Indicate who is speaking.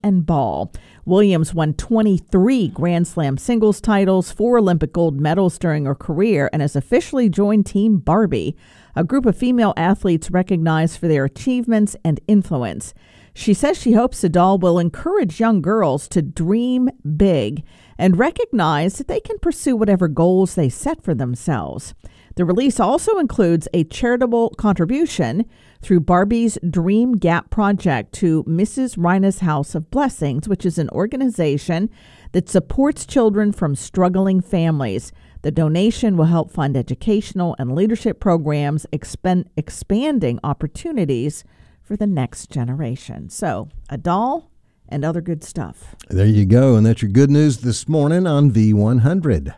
Speaker 1: and ball. Williams won 23 Grand Slam singles titles, 4 Olympic gold medals during her career, and has officially joined Team Barbie, a group of female athletes recognized for their achievements and influence. She says she hopes the doll will encourage young girls to dream big and recognize that they can pursue whatever goals they set for themselves. The release also includes a charitable contribution through Barbie's Dream Gap Project to Mrs. Rina's House of Blessings, which is an organization that supports children from struggling families. The donation will help fund educational and leadership programs, expanding opportunities for the next generation. So, a doll and other good stuff.
Speaker 2: There you go, and that's your good news this morning on V100.